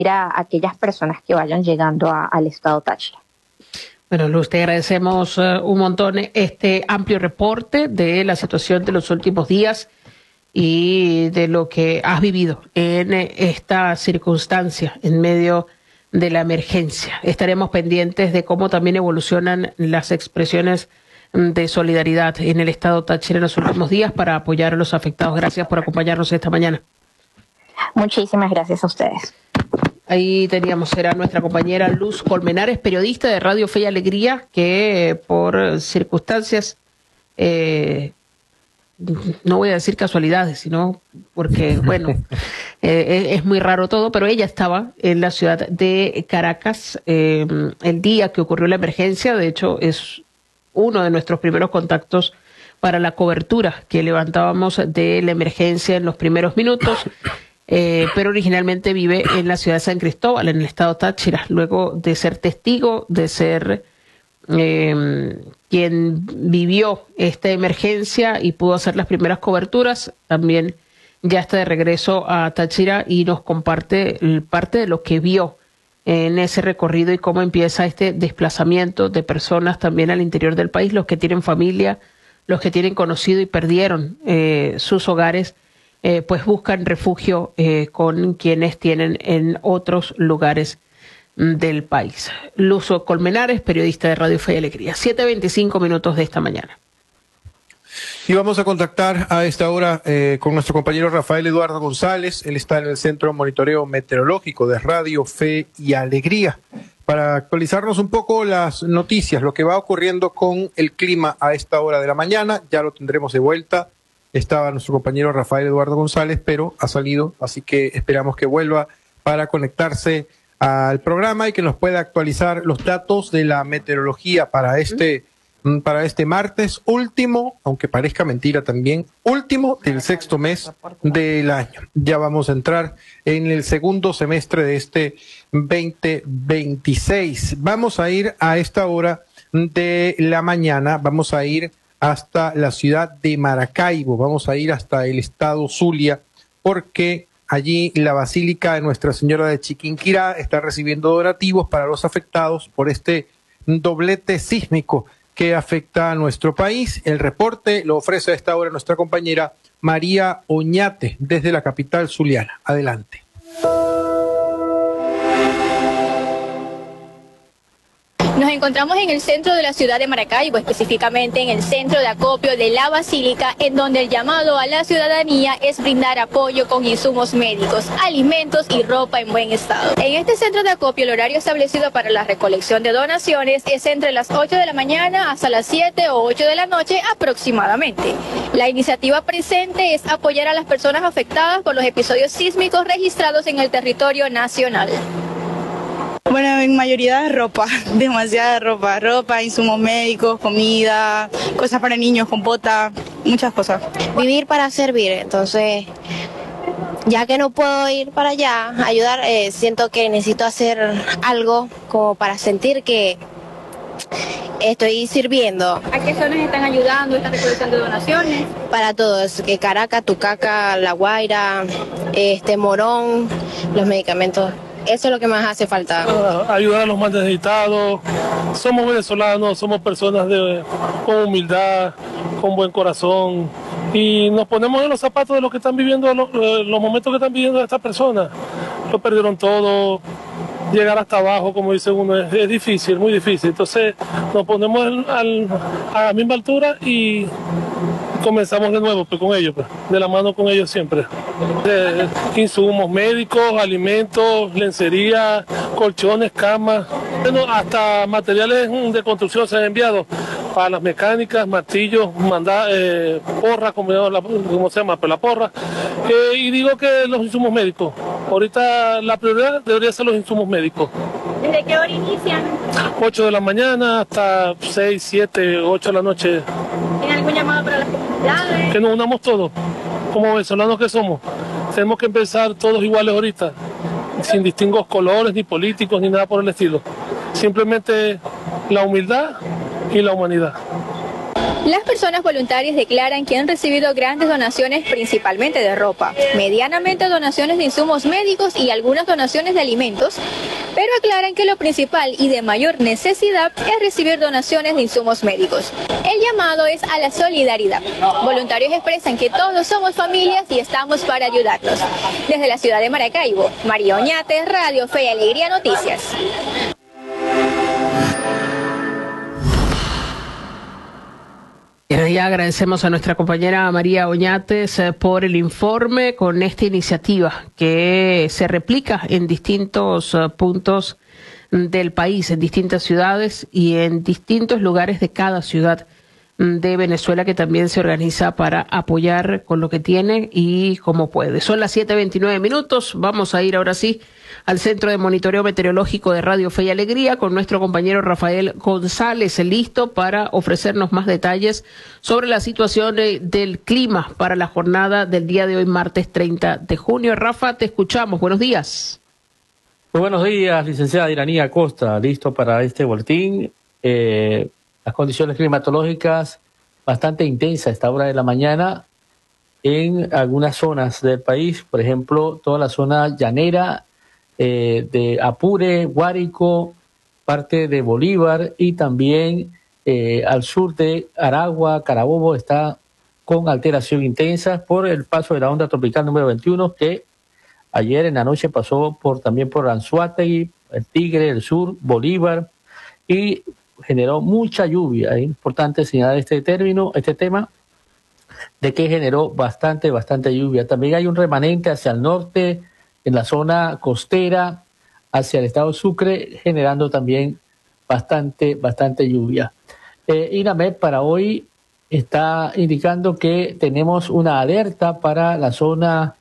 a aquellas personas que vayan llegando al estado Táchira. Bueno, Luz, te agradecemos un montón este amplio reporte de la situación de los últimos días y de lo que has vivido en esta circunstancia en medio de la emergencia. Estaremos pendientes de cómo también evolucionan las expresiones de solidaridad en el estado Táchira en los últimos días para apoyar a los afectados. Gracias por acompañarnos esta mañana. Muchísimas gracias a ustedes. Ahí teníamos, era nuestra compañera Luz Colmenares, periodista de Radio Fe y Alegría, que por circunstancias, no voy a decir casualidades, sino porque, bueno, es muy raro todo, pero ella estaba en la ciudad de Caracas el día que ocurrió la emergencia. De hecho, es uno de nuestros primeros contactos para la cobertura que levantábamos de la emergencia en los primeros minutos. Pero originalmente vive en la ciudad de San Cristóbal, en el estado Táchira, luego de ser testigo, de ser quien vivió esta emergencia y pudo hacer las primeras coberturas. También ya está de regreso a Táchira y nos comparte parte de lo que vio en ese recorrido y cómo empieza este desplazamiento de personas también al interior del país, los que tienen familia, los que tienen conocido y perdieron sus hogares. Pues buscan refugio con quienes tienen en otros lugares del país. Luz Colmenares, periodista de Radio Fe y Alegría. 7:25 minutos de esta mañana. Y vamos a contactar a esta hora con nuestro compañero Rafael Eduardo González. Él está en el Centro de Monitoreo Meteorológico de Radio Fe y Alegría para actualizarnos un poco las noticias, lo que va ocurriendo con el clima a esta hora de la mañana. Ya lo tendremos de vuelta. Estaba nuestro compañero Rafael Eduardo González, pero ha salido, así que esperamos que vuelva para conectarse al programa y que nos pueda actualizar los datos de la meteorología para este martes último, aunque parezca mentira también, último del sexto mes del año. Ya vamos a entrar en el segundo semestre de este 2026. Vamos a ir a esta hora de la mañana, vamos a ir hasta la ciudad de Maracaibo, vamos a ir hasta el estado Zulia, porque allí la Basílica de Nuestra Señora de Chiquinquirá está recibiendo donativos para los afectados por este doblete sísmico que afecta a nuestro país. El reporte lo ofrece a esta hora nuestra compañera María Oñate desde la capital zuliana. Adelante. Nos encontramos en el centro de la ciudad de Maracaibo, específicamente en el centro de acopio de la Basílica, en donde el llamado a la ciudadanía es brindar apoyo con insumos médicos, alimentos y ropa en buen estado. En este centro de acopio, el horario establecido para la recolección de donaciones es entre las 8 de la mañana hasta las 7 o 8 de la noche aproximadamente. La iniciativa presente es apoyar a las personas afectadas por los episodios sísmicos registrados en el territorio nacional. Bueno, en mayoría ropa, demasiada ropa, insumos médicos, comida, cosas para niños, compota, muchas cosas. Vivir para servir, entonces, ya que no puedo ir para allá a ayudar, siento que necesito hacer algo como para sentir que estoy sirviendo. ¿A qué zonas están ayudando esta recolección de donaciones? Para todos, que Caracas, Tucaca, La Guaira, Morón, los medicamentos. Eso es lo que más hace falta. Ayudar a los más necesitados. Somos venezolanos, somos personas con humildad, con buen corazón. Y nos ponemos en los zapatos de los que están viviendo, los momentos que están viviendo estas personas. Lo perdieron todo. Llegar hasta abajo, como dice uno, es difícil, muy difícil. Entonces nos ponemos a la misma altura y comenzamos de nuevo pues, con ellos, pues, de la mano con ellos siempre. Insumos médicos, alimentos, lencería, colchones, camas, bueno, hasta materiales de construcción se han enviado para las mecánicas, martillos, porras, como se llama, pues la porra. Y digo que los insumos médicos. Ahorita la prioridad debería ser los insumos médicos. ¿Desde qué hora inician? 8 de la mañana hasta 6, 7, 8 de la noche. ¿Tiene algún llamado para las comunidades? Que nos unamos todos, como venezolanos que somos. Tenemos que empezar todos iguales ahorita, sin distingos colores, ni políticos, ni nada por el estilo. Simplemente la humildad y la humanidad. Las personas voluntarias declaran que han recibido grandes donaciones, principalmente de ropa, medianamente donaciones de insumos médicos y algunas donaciones de alimentos, pero aclaran que lo principal y de mayor necesidad es recibir donaciones de insumos médicos. El llamado es a la solidaridad. Voluntarios expresan que todos somos familias y estamos para ayudarlos. Desde la ciudad de Maracaibo, María Oñate, Radio Fe y Alegría Noticias. Ya agradecemos a nuestra compañera María Oñates por el informe con esta iniciativa que se replica en distintos puntos del país, en distintas ciudades y en distintos lugares de cada ciudad de Venezuela, que también se organiza para apoyar con lo que tiene y como puede. Son las 7:29. Vamos a ir ahora sí al Centro de Monitoreo Meteorológico de Radio Fe y Alegría con nuestro compañero Rafael González, listo para ofrecernos más detalles sobre la situación del clima para la jornada del día de hoy, martes 30 de junio. Rafa, te escuchamos. Buenos días. Muy buenos días, licenciada Iranía Acosta, listo para este boletín. Las condiciones climatológicas bastante intensas a esta hora de la mañana en algunas zonas del país, por ejemplo, toda la zona llanera de Apure, Guárico, parte de Bolívar y también al sur de Aragua, Carabobo está con alteración intensa por el paso de la onda tropical número 21 que ayer en la noche pasó también por Anzoátegui, el Tigre, el sur, Bolívar y generó mucha lluvia. Es importante señalar este tema de que generó bastante lluvia. También hay un remanente hacia el norte, en la zona costera, hacia el estado Sucre, generando también bastante lluvia. INAMED para hoy está indicando que tenemos una alerta para la zona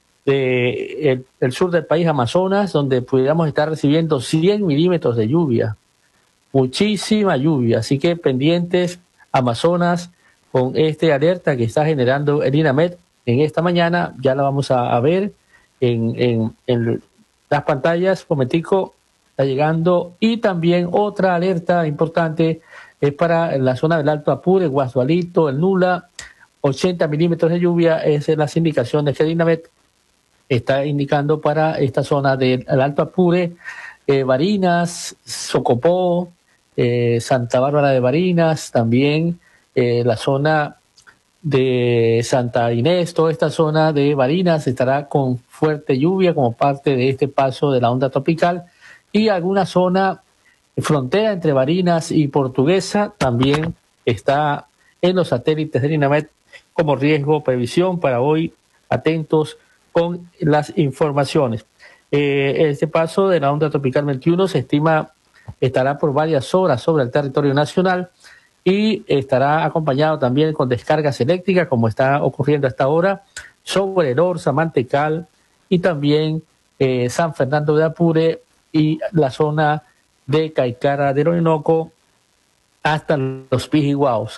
del sur del país, Amazonas, donde pudiéramos estar recibiendo 100 milímetros de lluvia. Muchísima lluvia, así que pendientes Amazonas con este alerta que está generando el INAMED en esta mañana. Ya la vamos a ver en las pantallas. Momentico, está llegando. Y también otra alerta importante es para la zona del Alto Apure, Guasualito, el Nula, 80 milímetros de lluvia. Esas son las indicaciones que el INAMED está indicando para esta zona del Alto Apure, Barinas, Socopó, Santa Bárbara de Barinas, también la zona de Santa Inés, toda esta zona de Barinas estará con fuerte lluvia como parte de este paso de la onda tropical y alguna zona frontera entre Barinas y Portuguesa también está en los satélites del INAMED como riesgo, previsión para hoy. Atentos con las informaciones. Este paso de la onda tropical 21 se estima estará por varias horas sobre el territorio nacional y estará acompañado también con descargas eléctricas, como está ocurriendo hasta ahora, sobre el Orza, Mantecal y también San Fernando de Apure y la zona de Caicara del Orinoco hasta los Pijiguaos.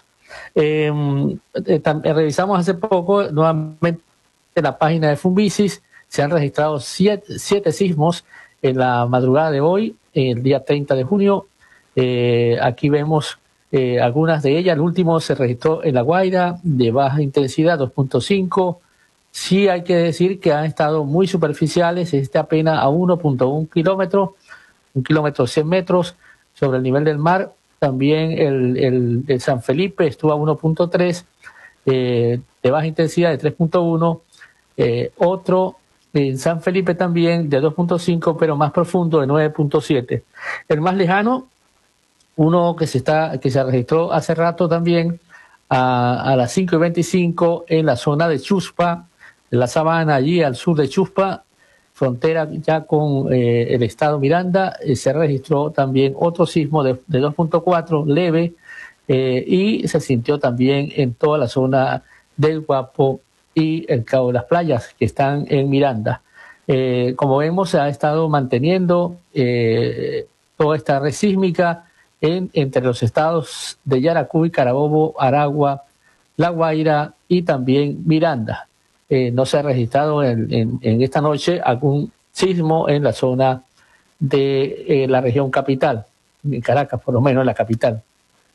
Revisamos hace poco nuevamente la página de Funvisis. Se han registrado siete sismos en la madrugada de hoy, el día 30 de junio. Aquí vemos algunas de ellas. El último se registró en La Guaira, de baja intensidad, 2.5. Sí hay que decir que han estado muy superficiales, apenas a 1.1 kilómetros, 1 kilómetro 100 metros sobre el nivel del mar. También el San Felipe estuvo a 1.3, de baja intensidad de 3.1. Otro en San Felipe también de 2.5, pero más profundo de 9.7. El más lejano, uno que se registró hace rato también a las 5:25 en la zona de Chuspa, en la sabana allí al sur de Chuspa, frontera ya con el estado Miranda. Se registró también otro sismo de 2.4 leve y se sintió también en toda la zona del Guapo y el Cabo de las Playas, que están en Miranda. Como vemos, se ha estado manteniendo toda esta red sísmica entre los estados de Yaracuy, Carabobo, Aragua, La Guaira y también Miranda. No se ha registrado en esta noche algún sismo en la zona de la región capital, en Caracas, por lo menos en la capital.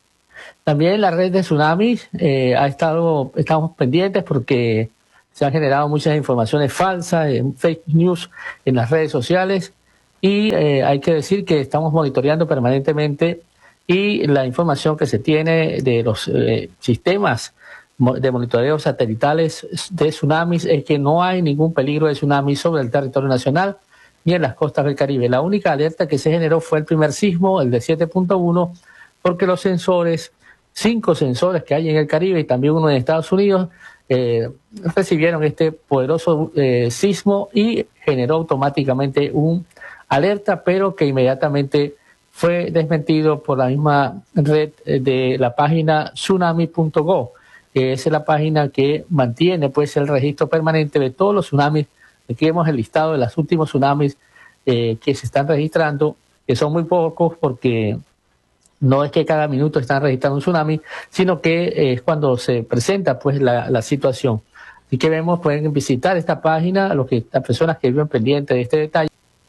También la red de tsunamis estamos pendientes porque se han generado muchas informaciones falsas, fake news en las redes sociales y hay que decir que estamos monitoreando permanentemente y la información que se tiene de los sistemas de monitoreo satelitales de tsunamis es que no hay ningún peligro de tsunami sobre el territorio nacional ni en las costas del Caribe. La única alerta que se generó fue el primer sismo, el de 7.1, porque los sensores, 5 sensores que hay en el Caribe y también uno en Estados Unidos, recibieron este poderoso sismo y generó automáticamente un alerta, pero que inmediatamente fue desmentido por la misma red de la página tsunami.gov, que es la página que mantiene pues el registro permanente de todos los tsunamis. Aquí vemos el listado de los últimos tsunamis que se están registrando, que son muy pocos porque no es que cada minuto están registrando un tsunami, sino que es cuando se presenta pues la situación. Así que pueden visitar esta página, las personas que viven pendientes de este detalle.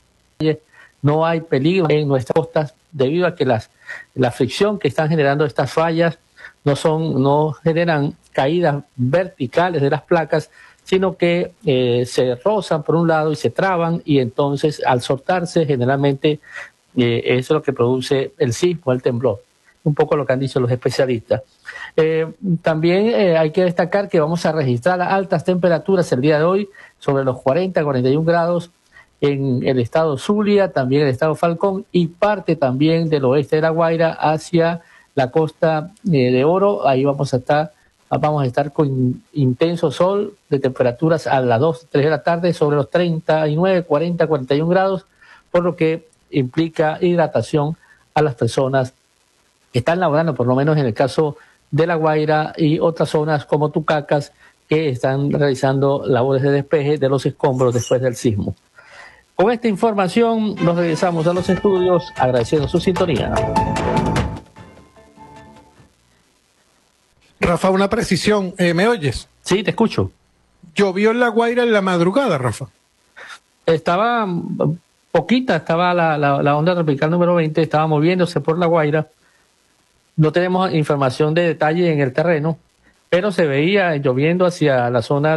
No hay peligro en nuestras costas debido a que la fricción que están generando estas fallas no generan caídas verticales de las placas, sino que se rozan por un lado y se traban, y entonces al soltarse generalmente eso es lo que produce el sismo, el temblor. Un poco lo que han dicho los especialistas. También hay que destacar que vamos a registrar altas temperaturas el día de hoy, sobre los 40-41 grados en el estado Zulia, también el estado Falcón y parte también del oeste de La Guaira hacia la costa de Oro. Ahí vamos a estar con intenso sol de temperaturas a las 2, 3 de la tarde sobre los 39, 40, 41 grados, por lo que implica hidratación a las personas que están laborando, por lo menos en el caso de La Guaira y otras zonas como Tucacas, que están realizando labores de despeje de los escombros después del sismo. Con esta información nos regresamos a los estudios agradeciendo su sintonía. Rafa, una precisión. ¿Me oyes? Sí, te escucho. Llovió en La Guaira en la madrugada, Rafa. Estaba la onda tropical número 20, estaba moviéndose por La Guaira. No tenemos información de detalle en el terreno, pero se veía lloviendo hacia la zona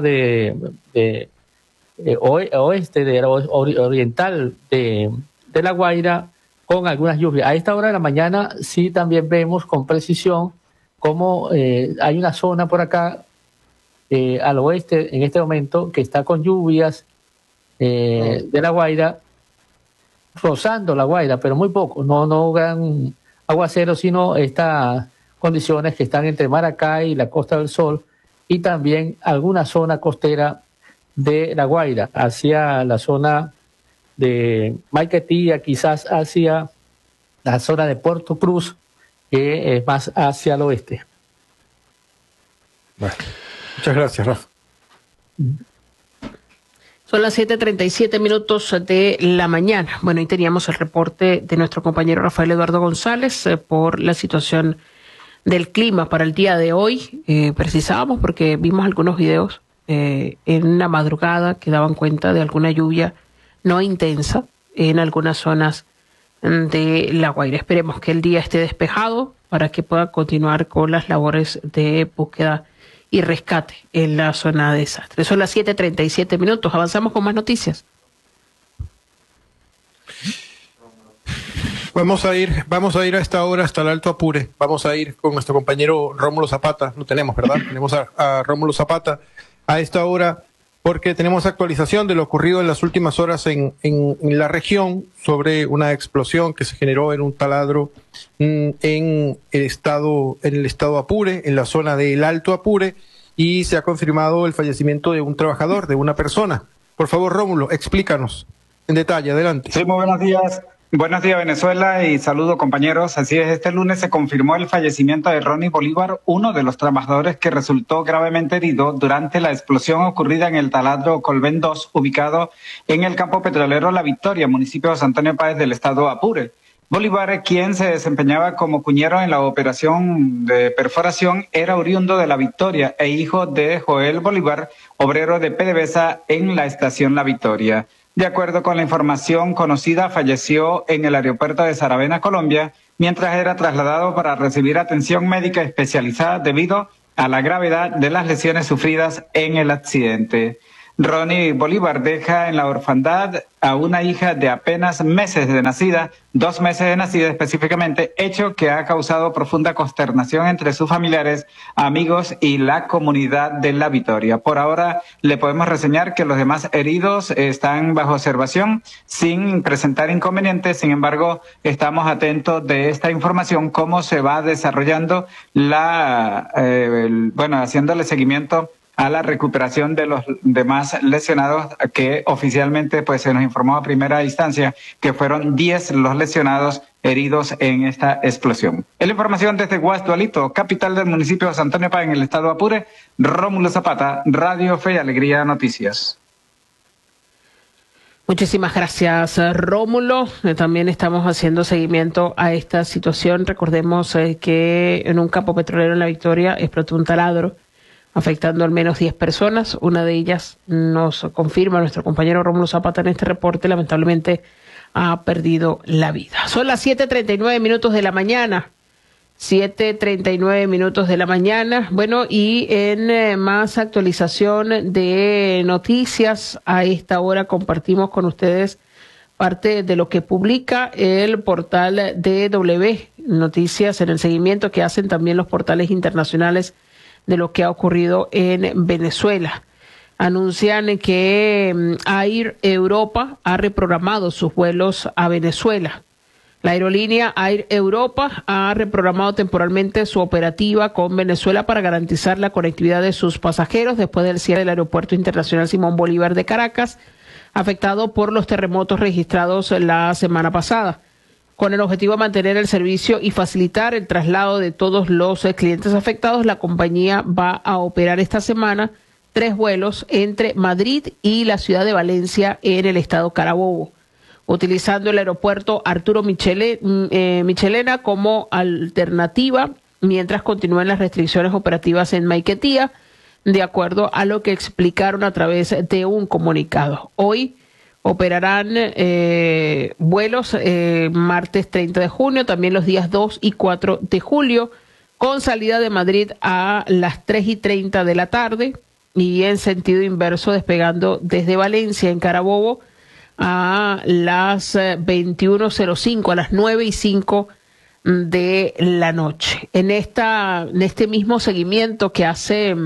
oriental de La Guaira con algunas lluvias. A esta hora de la mañana sí también vemos con precisión cómo hay una zona por acá al oeste en este momento que está con lluvias de La Guaira, rozando La Guaira, pero muy poco, no gran aguacero, sino estas condiciones que están entre Maracay y la Costa del Sol y también alguna zona costera de La Guaira, hacia la zona de Maiquetía, quizás hacia la zona de Puerto Cruz, que es más hacia el oeste. Bueno, muchas gracias, Rafa. Son las 7:37 de la mañana. Bueno, ahí teníamos el reporte de nuestro compañero Rafael Eduardo González por la situación del clima para el día de hoy. Precisábamos porque vimos algunos videos en la madrugada que daban cuenta de alguna lluvia no intensa en algunas zonas de La Guaira. Esperemos que el día esté despejado para que pueda continuar con las labores de búsqueda y rescate en la zona de desastre. Son las 7:37. Avanzamos con más noticias. Vamos a ir a esta hora hasta el Alto Apure. Vamos a ir con nuestro compañero Rómulo Zapata. Lo tenemos, ¿verdad? Tenemos a Rómulo Zapata a esta hora porque tenemos actualización de lo ocurrido en las últimas horas en la región sobre una explosión que se generó en un taladro en el estado Apure, en la zona del Alto Apure, y se ha confirmado el fallecimiento de un trabajador, de una persona. Por favor, Rómulo, explícanos en detalle. Adelante. Sí, muy buenos días. Buenos días, Venezuela, y saludos, compañeros. Así es, este lunes se confirmó el fallecimiento de Ronnie Bolívar, uno de los trabajadores que resultó gravemente herido durante la explosión ocurrida en el taladro Colbén 2, ubicado en el campo petrolero La Victoria, municipio de San Antonio Páez del estado Apure. Bolívar, quien se desempeñaba como cuñero en la operación de perforación, era oriundo de La Victoria e hijo de Joel Bolívar, obrero de PDVSA en la estación La Victoria. De acuerdo con la información conocida, falleció en el aeropuerto de Saravena, Colombia, mientras era trasladado para recibir atención médica especializada debido a la gravedad de las lesiones sufridas en el accidente. Ronnie Bolívar deja en la orfandad a una hija de apenas meses de nacida, 2 meses de nacida específicamente, hecho que ha causado profunda consternación entre sus familiares, amigos y la comunidad de La Victoria. Por ahora le podemos reseñar que los demás heridos están bajo observación sin presentar inconvenientes. Sin embargo, estamos atentos de esta información, cómo se va desarrollando haciéndole seguimiento a la recuperación de los demás lesionados, que oficialmente pues se nos informó a primera instancia que fueron 10 los lesionados heridos en esta explosión. En la información desde Guasdualito, capital del municipio de San Antonio Pá, en el estado de Apure, Rómulo Zapata, Radio Fe y Alegría Noticias. Muchísimas gracias, Rómulo. También estamos haciendo seguimiento a esta situación. Recordemos que en un campo petrolero en La Victoria explotó un taladro, afectando al menos 10 personas. Una de ellas, nos confirma nuestro compañero Rómulo Zapata en este reporte, lamentablemente ha perdido la vida. Son las 7:39 de la mañana. 7:39 de la mañana. Bueno, y en más actualización de noticias, a esta hora compartimos con ustedes parte de lo que publica el portal DW Noticias, en el seguimiento que hacen también los portales internacionales de lo que ha ocurrido en Venezuela. Anuncian que Air Europa ha reprogramado sus vuelos a Venezuela. La aerolínea Air Europa ha reprogramado temporalmente su operativa con Venezuela para garantizar la conectividad de sus pasajeros después del cierre del Aeropuerto Internacional Simón Bolívar de Caracas, afectado por los terremotos registrados la semana pasada. Con el objetivo de mantener el servicio y facilitar el traslado de todos los clientes afectados, la compañía va a operar esta semana 3 vuelos entre Madrid y la ciudad de Valencia en el estado Carabobo, utilizando el aeropuerto Arturo Michelena como alternativa mientras continúan las restricciones operativas en Maiquetía, de acuerdo a lo que explicaron a través de un comunicado. Hoy operarán vuelos martes 30 de junio, también los días 2 y 4 de julio, con salida de Madrid a las 3:30 de la tarde y en sentido inverso despegando desde Valencia en Carabobo a las 21:05, a las 9:05 de la noche. En este mismo seguimiento que hace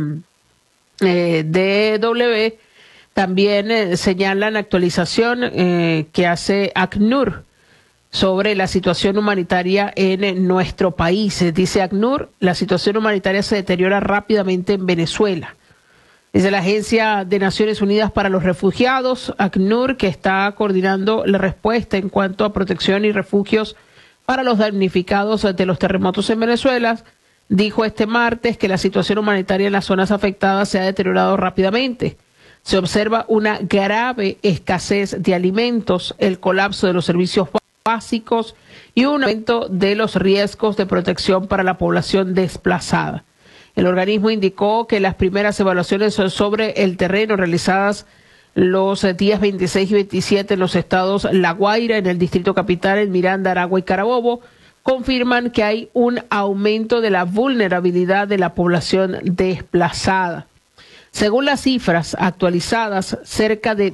DW, también señalan actualización que hace ACNUR sobre la situación humanitaria en nuestro país. Dice ACNUR, la situación humanitaria se deteriora rápidamente en Venezuela. Desde la Agencia de Naciones Unidas para los Refugiados, ACNUR, que está coordinando la respuesta en cuanto a protección y refugios para los damnificados de los terremotos en Venezuela, dijo este martes que la situación humanitaria en las zonas afectadas se ha deteriorado rápidamente. Se observa una grave escasez de alimentos, el colapso de los servicios básicos y un aumento de los riesgos de protección para la población desplazada. El organismo indicó que las primeras evaluaciones sobre el terreno realizadas los días 26 y 27 en los estados La Guaira, en el Distrito Capital, en Miranda, Aragua y Carabobo, confirman que hay un aumento de la vulnerabilidad de la población desplazada. Según las cifras actualizadas, cerca de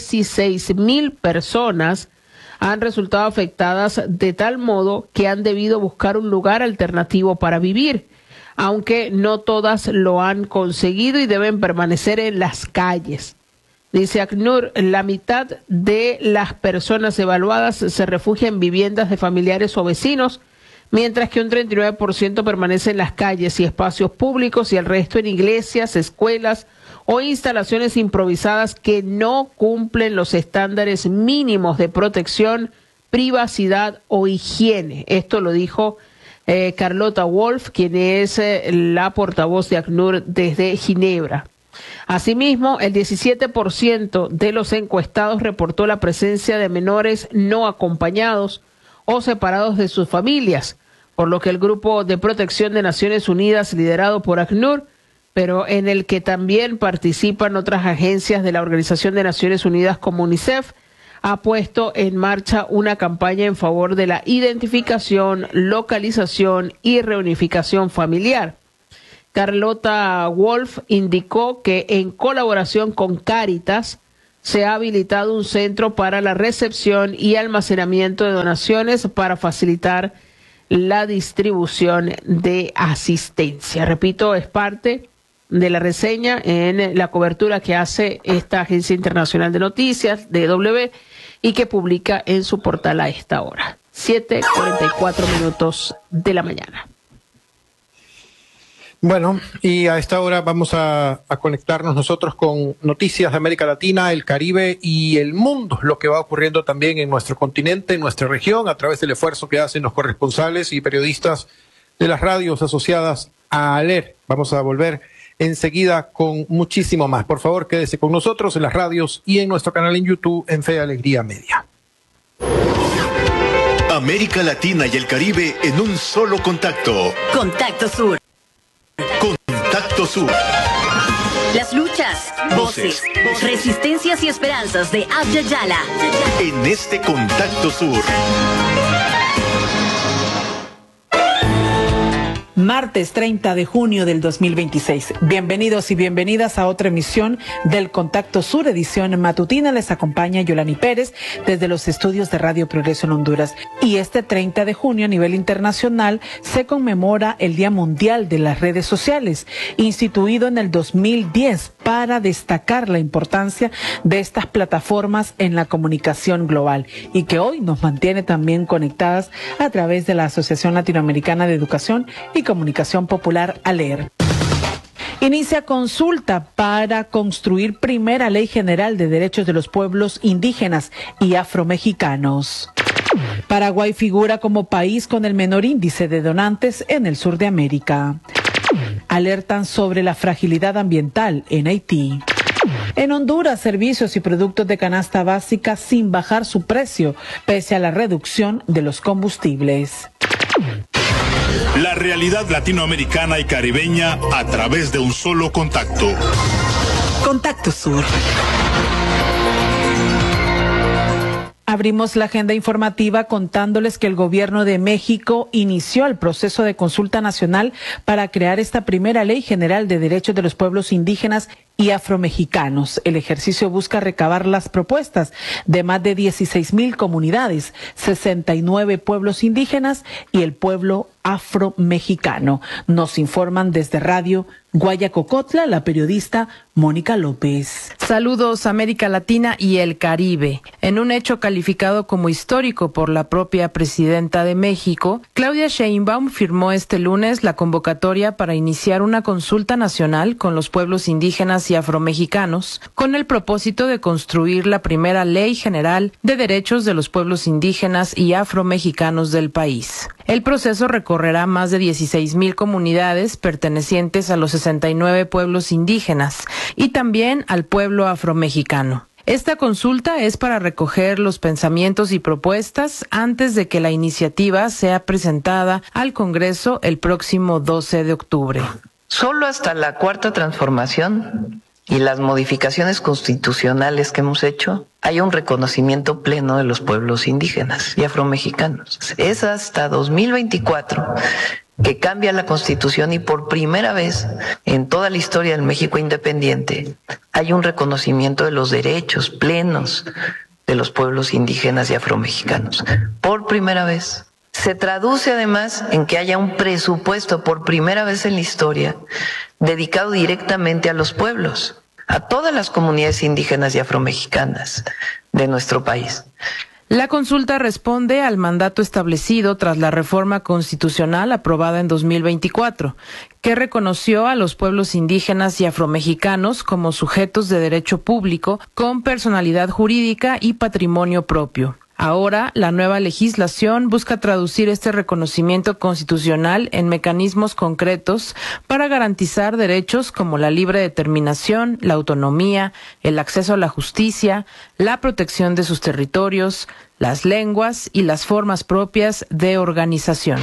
16,000 personas han resultado afectadas de tal modo que han debido buscar un lugar alternativo para vivir, aunque no todas lo han conseguido y deben permanecer en las calles. Dice ACNUR, la mitad de las personas evaluadas se refugia en viviendas de familiares o vecinos, mientras que un 39% permanece en las calles y espacios públicos y el resto en iglesias, escuelas o instalaciones improvisadas que no cumplen los estándares mínimos de protección, privacidad o higiene. Esto lo dijo Carlota Wolf, quien es la portavoz de ACNUR desde Ginebra. Asimismo, el 17% de los encuestados reportó la presencia de menores no acompañados o separados de sus familias, por lo que el Grupo de Protección de Naciones Unidas, liderado por ACNUR, pero en el que también participan otras agencias de la Organización de Naciones Unidas como UNICEF, ha puesto en marcha una campaña en favor de la identificación, localización y reunificación familiar. Carlota Wolf indicó que en colaboración con Cáritas se ha habilitado un centro para la recepción y almacenamiento de donaciones para facilitar la distribución de asistencia. Repito, es parte de la reseña en la cobertura que hace esta agencia internacional de noticias, DW, y que publica en su portal a esta hora, 7:44 de la mañana. Bueno, y a esta hora vamos a conectarnos nosotros con noticias de América Latina, el Caribe y el mundo, lo que va ocurriendo también en nuestro continente, en nuestra región, a través del esfuerzo que hacen los corresponsales y periodistas de las radios asociadas a ALER. Vamos a volver enseguida con muchísimo más. Por favor, quédese con nosotros en las radios y en nuestro canal en YouTube en Fe, Alegría Media. América Latina y el Caribe en un solo contacto. Contacto Sur. Contacto Sur. Las luchas, voces, resistencias y esperanzas de Abya Yala. En este Contacto Sur. Martes 30 de junio del 2026. Bienvenidos y bienvenidas a otra emisión del Contacto Sur, edición matutina. Les acompaña Yolani Pérez desde los estudios de Radio Progreso en Honduras. Y este 30 de junio a nivel internacional se conmemora el Día Mundial de las Redes Sociales, instituido en el 2010 para destacar la importancia de estas plataformas en la comunicación global y que hoy nos mantiene también conectadas a través de la Asociación Latinoamericana de Educación y Comunicación Popular, ALER. Inicia consulta para construir primera ley general de derechos de los pueblos indígenas y afromexicanos. Paraguay figura como país con el menor índice de donantes en el sur de América. Alertan sobre la fragilidad ambiental en Haití. En Honduras, servicios y productos de canasta básica sin bajar su precio, pese a la reducción de los combustibles. La realidad latinoamericana y caribeña a través de un solo contacto. Contacto Sur. Abrimos la agenda informativa contándoles que el gobierno de México inició el proceso de consulta nacional para crear esta primera ley general de derechos de los pueblos indígenas y afromexicanos. El ejercicio busca recabar las propuestas de más de 16,000 comunidades, 69 pueblos indígenas y el pueblo afromexicano. Nos informan desde Radio Guayacocotla la periodista Mónica López. Saludos América Latina y el Caribe. En un hecho calificado como histórico por la propia presidenta de México, Claudia Sheinbaum firmó este lunes la convocatoria para iniciar una consulta nacional con los pueblos indígenas y afromexicanos, con el propósito de construir la primera ley general de derechos de los pueblos indígenas y afromexicanos del país. El proceso recorrerá más de 16,000 comunidades pertenecientes a los 69 pueblos indígenas y también al pueblo afromexicano. Esta consulta es para recoger los pensamientos y propuestas antes de que la iniciativa sea presentada al Congreso el próximo 12 de octubre. Solo hasta la Cuarta Transformación y las modificaciones constitucionales que hemos hecho, hay un reconocimiento pleno de los pueblos indígenas y afromexicanos. Es hasta 2024 que cambia la Constitución y por primera vez en toda la historia del México independiente hay un reconocimiento de los derechos plenos de los pueblos indígenas y afromexicanos. Por primera vez. Se traduce además en que haya un presupuesto por primera vez en la historia dedicado directamente a los pueblos, a todas las comunidades indígenas y afromexicanas de nuestro país. La consulta responde al mandato establecido tras la reforma constitucional aprobada en 2024, que reconoció a los pueblos indígenas y afromexicanos como sujetos de derecho público con personalidad jurídica y patrimonio propio. Ahora, la nueva legislación busca traducir este reconocimiento constitucional en mecanismos concretos para garantizar derechos como la libre determinación, la autonomía, el acceso a la justicia, la protección de sus territorios, las lenguas y las formas propias de organización.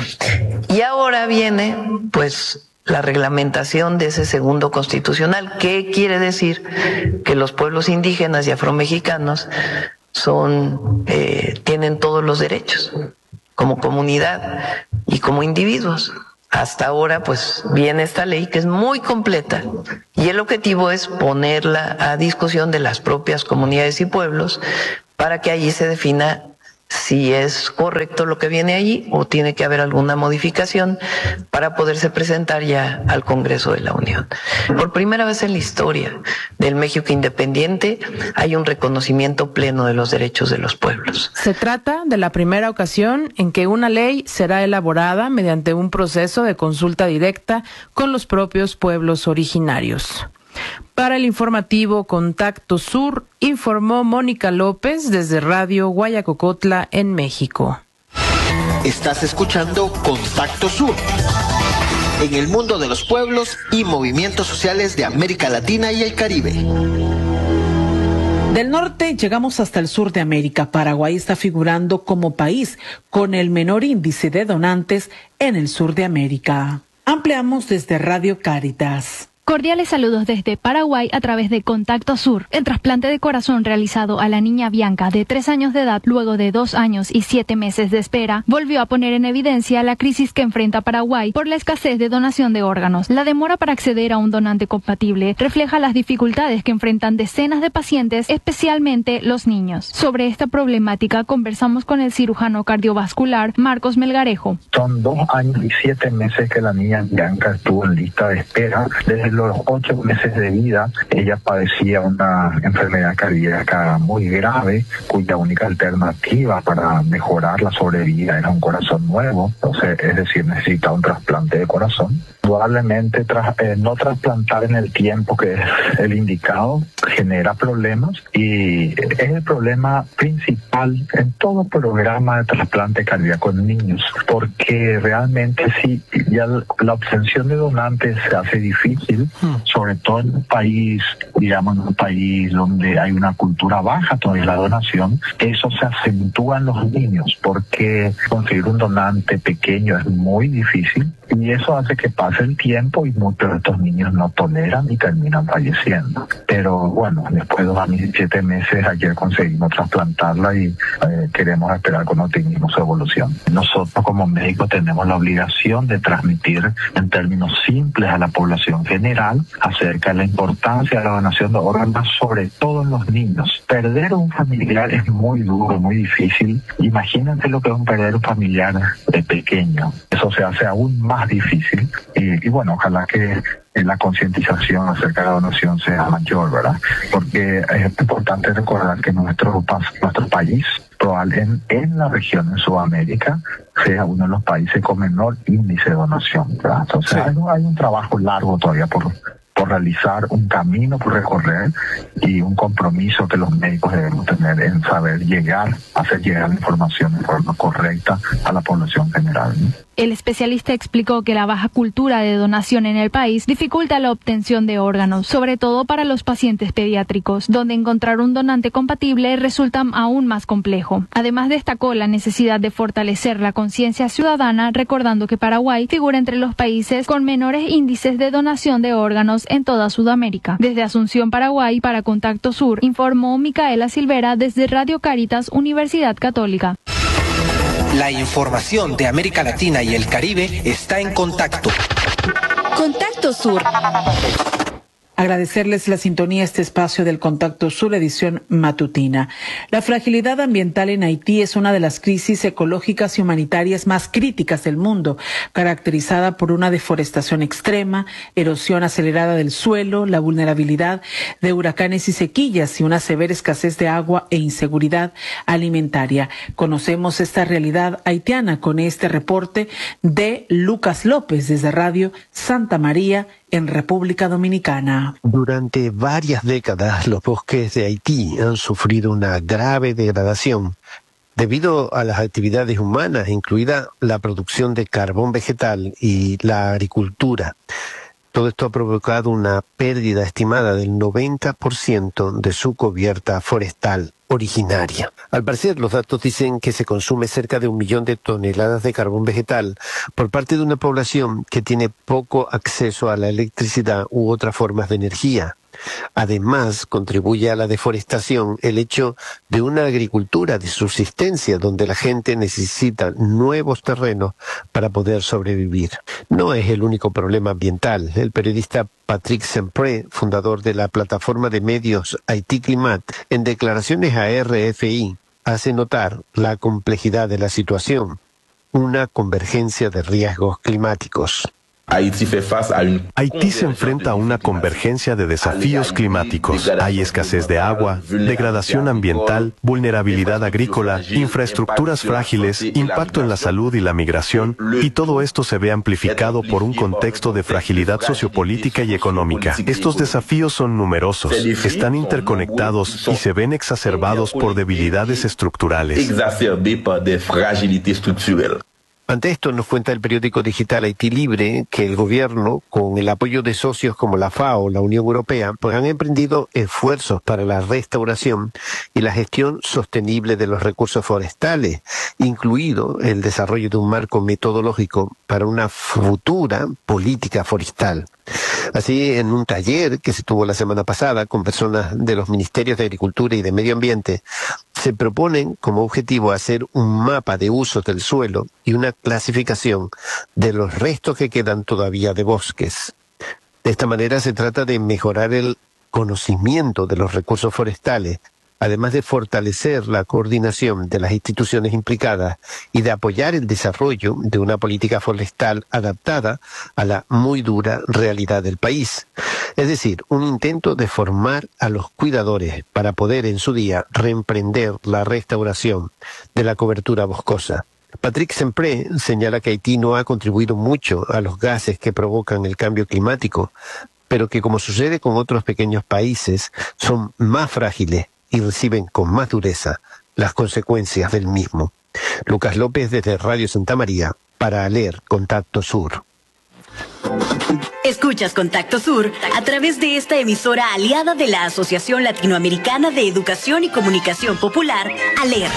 Y ahora viene, pues, la reglamentación de ese segundo constitucional. ¿Qué quiere decir? Que los pueblos indígenas y afromexicanos tienen todos los derechos como comunidad y como individuos. Hasta ahora, pues, viene esta ley que es muy completa y el objetivo es ponerla a discusión de las propias comunidades y pueblos para que allí se defina si es correcto lo que viene allí o tiene que haber alguna modificación para poderse presentar ya al Congreso de la Unión. Por primera vez en la historia del México independiente hay un reconocimiento pleno de los derechos de los pueblos. Se trata de la primera ocasión en que una ley será elaborada mediante un proceso de consulta directa con los propios pueblos originarios. Para el informativo Contacto Sur, informó Mónica López desde Radio Guayacocotla en México. Estás escuchando Contacto Sur. En el mundo de los pueblos y movimientos sociales de América Latina y el Caribe. Del norte llegamos hasta el sur de América. Paraguay está figurando como país con el menor índice de donantes en el sur de América. Ampliamos desde Radio Cáritas. Cordiales saludos desde Paraguay a través de Contacto Sur. El trasplante de corazón realizado a la niña Bianca de 3 años de edad luego de 2 años y 7 meses de espera volvió a poner en evidencia la crisis que enfrenta Paraguay por la escasez de donación de órganos. La demora para acceder a un donante compatible refleja las dificultades que enfrentan decenas de pacientes, especialmente los niños. Sobre esta problemática conversamos con el cirujano cardiovascular Marcos Melgarejo. Son 2 años y 7 meses que la niña Bianca estuvo en lista de espera. Desde los 8 meses de vida, ella padecía una enfermedad cardíaca muy grave, cuya única alternativa para mejorar la sobrevida era un corazón nuevo, entonces, es decir, necesitaba un trasplante de corazón. Probablemente no trasplantar en el tiempo que es el indicado genera problemas y es el problema principal en todo programa de trasplante cardíaco en niños, porque realmente sí, ya la obtención de donantes se hace difícil, sobre todo en un país, digamos, en un país donde hay una cultura baja todavía la donación. Eso se acentúa en los niños porque conseguir un donante pequeño es muy difícil y eso hace que pase el tiempo y muchos de estos niños no toleran y terminan falleciendo. Pero bueno, después de 2 años y 7 meses, ayer conseguimos trasplantarla y queremos esperar con optimismo su evolución. Nosotros como médicos tenemos la obligación de transmitir en términos simples a la población general acerca de la importancia de la donación de órganos, sobre todo en los niños. Perder un familiar es muy duro, muy difícil. Imagínense lo que es perder un familiar pequeño. Eso se hace aún más difícil y bueno, ojalá que la concientización acerca de la donación sea mayor, ¿verdad? Porque es importante recordar que nuestro país, probablemente en la región, en Sudamérica, sea uno de los países con menor índice de donación, ¿verdad? Entonces hay un trabajo largo todavía por realizar, un camino por recorrer y un compromiso que los médicos debemos tener en saber hacer llegar la información de forma correcta a la población general, ¿no? El especialista explicó que la baja cultura de donación en el país dificulta la obtención de órganos, sobre todo para los pacientes pediátricos, donde encontrar un donante compatible resulta aún más complejo. Además, destacó la necesidad de fortalecer la conciencia ciudadana, recordando que Paraguay figura entre los países con menores índices de donación de órganos en toda Sudamérica. Desde Asunción, Paraguay, para Contacto Sur, informó Micaela Silvera desde Radio Cáritas, Universidad Católica. La información de América Latina y el Caribe está en Contacto. Contacto Sur. Agradecerles la sintonía a este espacio del Contacto Sur, edición matutina. La fragilidad ambiental en Haití es una de las crisis ecológicas y humanitarias más críticas del mundo, caracterizada por una deforestación extrema, erosión acelerada del suelo, la vulnerabilidad de huracanes y sequías y una severa escasez de agua e inseguridad alimentaria. Conocemos esta realidad haitiana con este reporte de Lucas López desde Radio Santa María en República Dominicana. Durante varias décadas, los bosques de Haití han sufrido una grave degradación debido a las actividades humanas, incluida la producción de carbón vegetal y la agricultura. Todo esto ha provocado una pérdida estimada del 90% de su cubierta forestal originaria. Al parecer, los datos dicen que se consume cerca de 1 millón de toneladas de carbón vegetal por parte de una población que tiene poco acceso a la electricidad u otras formas de energía. Además, contribuye a la deforestación el hecho de una agricultura de subsistencia donde la gente necesita nuevos terrenos para poder sobrevivir. No es el único problema ambiental. El periodista Patrick Sempré, fundador de la plataforma de medios Haití Climat, en declaraciones a RFI, hace notar la complejidad de la situación, una convergencia de riesgos climáticos. Haití se enfrenta a una convergencia de desafíos climáticos. Hay escasez de agua, degradación ambiental, vulnerabilidad agrícola, infraestructuras frágiles, impacto en la salud y la migración, y todo esto se ve amplificado por un contexto de fragilidad sociopolítica y económica. Estos desafíos son numerosos, están interconectados y se ven exacerbados por debilidades estructurales. Ante esto nos cuenta el periódico digital Haití Libre que el gobierno, con el apoyo de socios como la FAO, la Unión Europea, pues han emprendido esfuerzos para la restauración y la gestión sostenible de los recursos forestales, incluido el desarrollo de un marco metodológico para una futura política forestal. Así, en un taller que se tuvo la semana pasada con personas de los Ministerios de Agricultura y de Medio Ambiente, se proponen como objetivo hacer un mapa de usos del suelo y una clasificación de los restos que quedan todavía de bosques. De esta manera se trata de mejorar el conocimiento de los recursos forestales, además de fortalecer la coordinación de las instituciones implicadas y de apoyar el desarrollo de una política forestal adaptada a la muy dura realidad del país. Es decir, un intento de formar a los cuidadores para poder en su día reemprender la restauración de la cobertura boscosa. Patrick Sempré señala que Haití no ha contribuido mucho a los gases que provocan el cambio climático, pero que, como sucede con otros pequeños países, son más frágiles y reciben con más dureza las consecuencias del mismo. Lucas López desde Radio Santa María para leer Contacto Sur. Escuchas Contacto Sur a través de esta emisora aliada de la Asociación Latinoamericana de Educación y Comunicación Popular, ALER.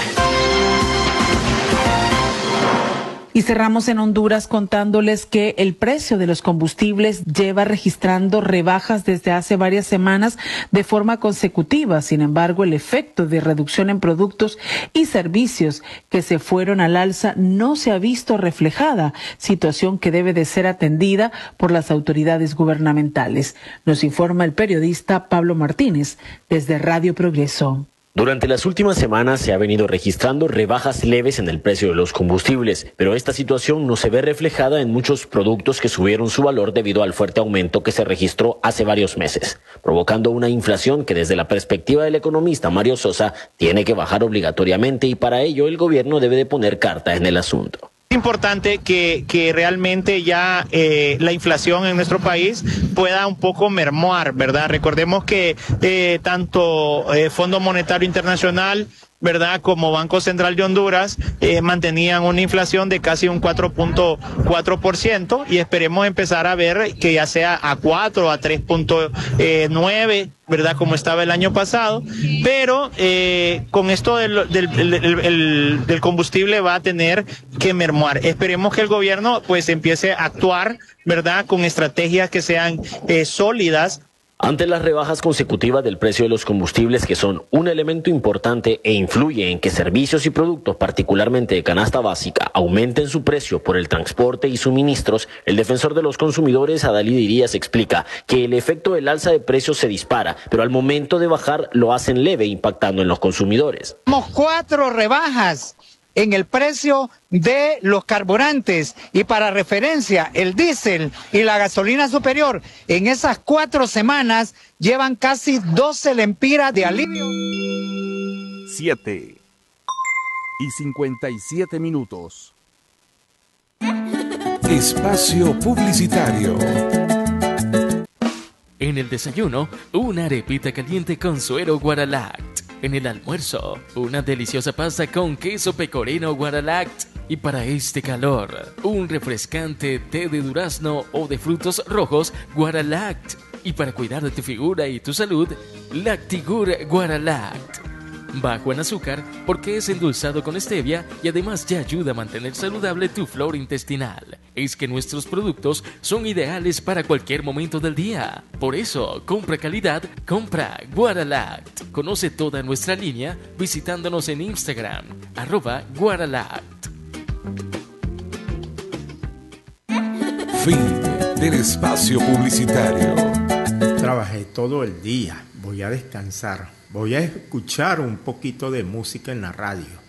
Y cerramos en Honduras contándoles que el precio de los combustibles lleva registrando rebajas desde hace varias semanas de forma consecutiva. Sin embargo, el efecto de reducción en productos y servicios que se fueron al alza no se ha visto reflejada, situación que debe de ser atendida por las autoridades gubernamentales. Nos informa el periodista Pablo Martínez desde Radio Progreso. Durante las últimas semanas se ha venido registrando rebajas leves en el precio de los combustibles, pero esta situación no se ve reflejada en muchos productos que subieron su valor debido al fuerte aumento que se registró hace varios meses, provocando una inflación que desde la perspectiva del economista Mario Sosa tiene que bajar obligatoriamente y para ello el gobierno debe de poner carta en el asunto. Es importante que realmente ya la inflación en nuestro país pueda un poco mermar, ¿verdad? Recordemos que tanto Fondo Monetario Internacional, ¿verdad?, como Banco Central de Honduras mantenían una inflación de casi un 4.4% y esperemos empezar a ver que ya sea a 4, a 3.9, ¿verdad?, como estaba el año pasado, pero con esto del combustible va a tener que mermuar. Esperemos que el gobierno pues empiece a actuar, ¿verdad?, con estrategias que sean sólidas. Ante las rebajas consecutivas del precio de los combustibles, que son un elemento importante e influye en que servicios y productos, particularmente de canasta básica, aumenten su precio por el transporte y suministros, el defensor de los consumidores, Adalid Irías, explica que el efecto del alza de precios se dispara, pero al momento de bajar lo hacen leve, impactando en los consumidores. Tenemos 4 rebajas en el precio de los carburantes y para referencia el diésel y la gasolina superior en esas 4 semanas llevan casi 12 lempiras de alivio. 7:57. Espacio publicitario. En el desayuno, una arepita caliente con suero Guaralact. En el almuerzo, una deliciosa pasta con queso pecorino Guaralact. Y para este calor, un refrescante té de durazno o de frutos rojos Guaralact. Y para cuidar de tu figura y tu salud, Lactigur Guaralact. bajo en azúcar porque es endulzado con stevia y además ya ayuda a mantener saludable tu flora intestinal. Es que nuestros productos son ideales para cualquier momento del día. Por eso, compra calidad, compra Guaralact. Conoce toda nuestra línea visitándonos en Instagram, @Guaralact. Fin del espacio publicitario. Trabajé todo el día, voy a descansar, voy a escuchar un poquito de música en la radio.